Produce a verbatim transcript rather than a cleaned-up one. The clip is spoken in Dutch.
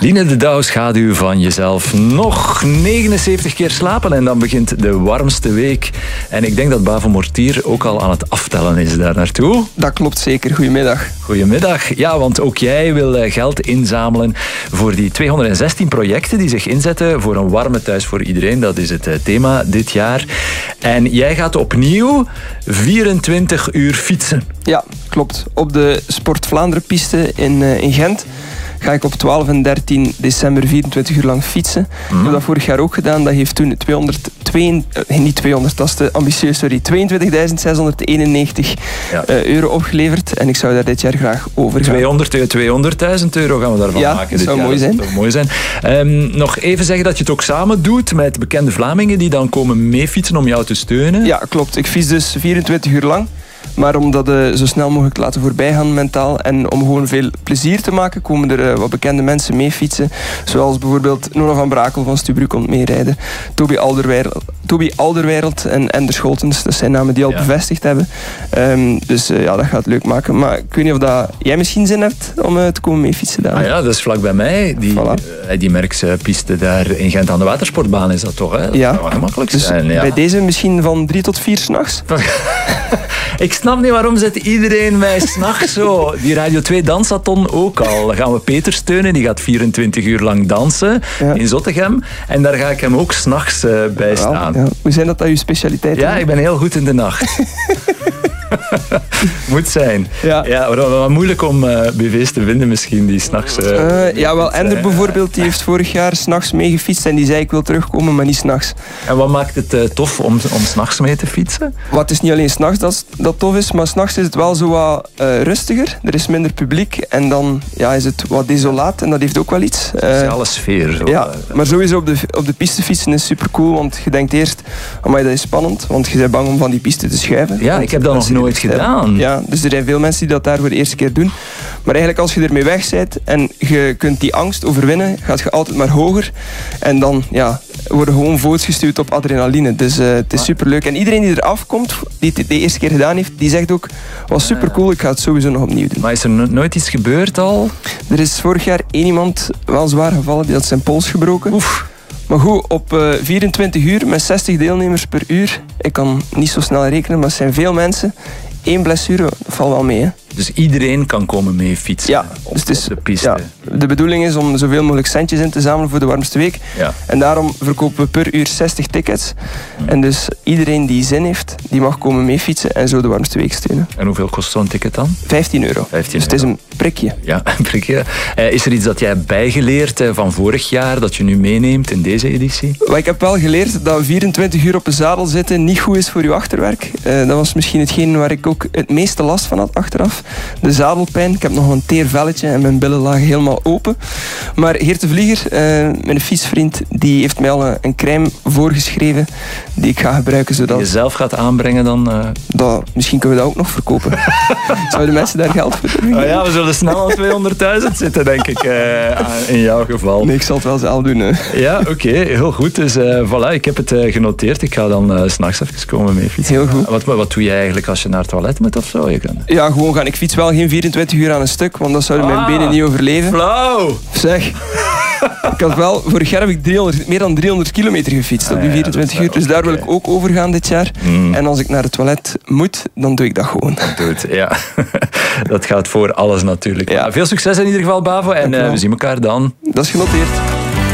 Line de Douw, schaduw van jezelf. Nog negenenzeventig keer slapen en dan begint de warmste week. En ik denk dat Bavo Mortier ook al aan het aftellen is daar naartoe. Dat klopt zeker. Goedemiddag. Goedemiddag. Ja, want ook jij wil geld inzamelen voor die tweehonderdzestien projecten die zich inzetten voor een warme thuis voor iedereen. Dat is het thema dit jaar. En jij gaat opnieuw vierentwintig uur fietsen. Ja, klopt. Op de Sport Vlaanderen piste in, uh, in Gent ga ik op twaalf en dertien december vierentwintig uur lang fietsen. Mm. Ik heb dat vorig jaar ook gedaan. Dat heeft toen tweehonderdtwee, uh, niet tweehonderd, dat is te ambitieus, sorry, tweeëntwintigduizend zeshonderdeenennegentig ja. uh, euro opgeleverd. En ik zou daar dit jaar graag over gaan. tweehonderd, tweehonderdduizend euro gaan we daarvan ja, maken. Dat dit zou jaar. mooi zijn. Dat zou mooi zijn. Um, nog even zeggen dat je het ook samen doet met bekende Vlamingen die dan komen meefietsen om jou te steunen. Ja, klopt. Ik fiets dus vierentwintig uur lang. Maar om dat uh, zo snel mogelijk te laten voorbijgaan mentaal en om gewoon veel plezier te maken, komen er uh, wat bekende mensen mee fietsen. Zoals bijvoorbeeld Nona van Brakel van Stubru komt meerijden. Toby Alderweireld, Toby Alderweireld en Ender Scholtens. Dat zijn namen die al ja. bevestigd hebben. Um, dus uh, ja, dat gaat het leuk maken. Maar ik weet niet of dat jij misschien zin hebt om uh, te komen mee fietsen daar. Ah ja, dat is vlak bij mij. Die, voilà. uh, die Merckx-piste daar in Gent aan de watersportbaan is dat toch? Hè? Dat ja. zou wel gemakkelijk dus zijn. Ja. Bij deze misschien van drie tot vier 's nachts. Ik snap niet waarom zet iedereen mij s'nachts zo. Die Radio twee Dansathon ook al. Dan gaan we Peter steunen, die gaat vierentwintig uur lang dansen ja. in Zottegem. En daar ga ik hem ook s'nachts uh, bij staan. Ja. Hoe zijn dat dat uw specialiteit is? Ja, ik ben heel goed in de nacht. Moet zijn. Ja. Ja, maar wat moeilijk om uh, B V's te vinden misschien die s'nachts... Uh, uh, ja, wel, Ender bijvoorbeeld, die heeft vorig jaar s'nachts meegefietst en die zei ik wil terugkomen, maar niet s'nachts. En wat maakt het uh, tof om, om s'nachts mee te fietsen? Wat is niet alleen s'nachts dat, dat tof is, maar s'nachts is het wel zo wat uh, rustiger. Er is minder publiek en dan ja, is het wat desolaat en dat heeft ook wel iets. Uh, Sociale sfeer. Zo. Ja, maar sowieso op de, op de piste fietsen is super cool, want je denkt eerst, amai, dat is spannend, want je bent bang om van die piste te schuiven. Ja, ik heb dat nog nooit gedaan. Ja, dus er zijn veel mensen die dat daar voor de eerste keer doen. Maar eigenlijk als je ermee weg bent en je kunt die angst overwinnen, gaat je altijd maar hoger. En dan ja, worden gewoon voets gestuurd op adrenaline. Dus uh, het is superleuk. En iedereen die eraf komt, die het de eerste keer gedaan heeft, die zegt ook, was super cool, ik ga het sowieso nog opnieuw doen. Maar is er no- nooit iets gebeurd al? Er is vorig jaar één iemand wel zwaar gevallen, die had zijn pols gebroken. Oef. Maar goed, op uh, vierentwintig uur met zestig deelnemers per uur, ik kan niet zo snel rekenen, maar het zijn veel mensen. Eén blessure, dat valt wel mee. Hè. Dus iedereen kan komen mee fietsen ja, op, dus het is, op de piste. Ja, de bedoeling is om zoveel mogelijk centjes in te zamelen voor de warmste week. Ja. En daarom verkopen we per uur zestig tickets. Hmm. En dus iedereen die zin heeft, die mag komen mee fietsen en zo de warmste week steunen. En hoeveel kost zo'n ticket dan? vijftien euro. vijftien dus het is een prikje. Ja, een prikje. Uh, is er iets dat jij hebt bijgeleerd uh, van vorig jaar, dat je nu meeneemt in deze editie? Well, ik heb wel geleerd dat vierentwintig uur op een zadel zitten niet goed is voor je achterwerk. Uh, dat was misschien hetgeen waar ik ook het meeste last van had achteraf. De zadelpijn. Ik heb nog een teer velletje en mijn billen lagen helemaal open. Maar Geert de Vlieger, uh, mijn fietsvriend, die heeft mij al een, een crème voorgeschreven die ik ga gebruiken. Zodat die je zelf gaat aanbrengen dan? Uh... Dat, misschien kunnen we dat ook nog verkopen. Zouden mensen daar geld voor hebben? Oh ja, we zullen snel aan tweehonderdduizend zitten, denk ik, uh, in jouw geval. Nee, ik zal het wel zelf doen. Hè. Ja, oké, okay, heel goed. Dus uh, voilà, ik heb het uh, genoteerd. Ik ga dan uh, 's nachts even komen mee fietsen. Heel goed. Wat, wat doe je eigenlijk als je naar het toilet moet of zo? Je kan... Ja, gewoon gaan. Ik fiets wel geen vierentwintig uur aan een stuk, want dat zouden mijn ah, benen niet overleven. Flauw! Zeg. Ik had wel, vorig jaar heb ik driehonderd, meer dan driehonderd kilometer gefietst op die vierentwintig uur. Dus daar wil ik ook over gaan dit jaar. Mm. En als ik naar het toilet moet, dan doe ik dat gewoon. Doe het, ja. Dat gaat voor alles natuurlijk. Ja. Veel succes in ieder geval, Bavo. En uh, we zien elkaar dan. Dat is genoteerd.